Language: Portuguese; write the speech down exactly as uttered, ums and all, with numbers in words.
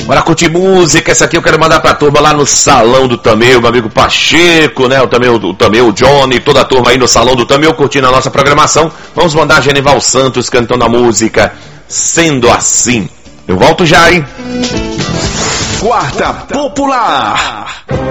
Bora curtir música. Essa aqui eu quero mandar pra turma lá no Salão do Tameu, meu amigo Pacheco, né? O Tameu, o Tameu, o Johnny, toda a turma aí no Salão do Tameu curtindo a nossa programação. Vamos mandar Genival Santos cantando a música Sendo Assim. Eu volto já, hein? Quarta Popular.